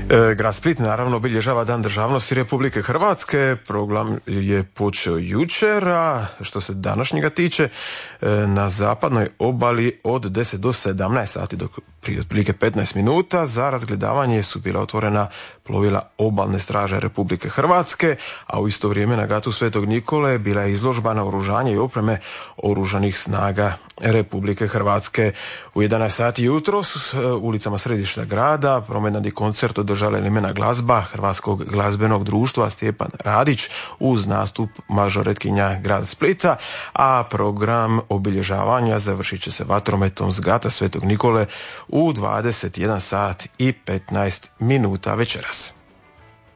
Grad Split naravno obilježava Dan državnosti Republike Hrvatske. Program je počeo jučer, a što se današnjega tiče, na zapadnoj obali od 10 do 17 sati, dok prije otprilike 15 minuta za razgledavanje su bila otvorena plovila Obalne straže Republike Hrvatske, a u isto vrijeme na gatu Svetog Nikole bila je izložba naoružanja i opreme Oružanih snaga Republike Hrvatske. U 11 sati jutros ulicama središta grada promenadni koncert održala Limena glazba Hrvatskog glazbenog društva Stjepan Radić uz nastup mažoretkinja grada Splita, a program obilježavanja završit će se vatrometom s gata Svetog Nikole u 21 sat i 15 minuta večeras.